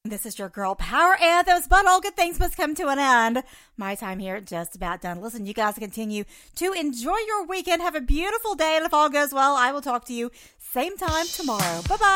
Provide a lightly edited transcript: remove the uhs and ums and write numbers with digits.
This is your girl, Power Anthems, but all good things must come to an end. My time here just about done. Listen, you guys continue to enjoy your weekend. Have a beautiful day, and if all goes well, I will talk to you same time tomorrow. Bye-bye.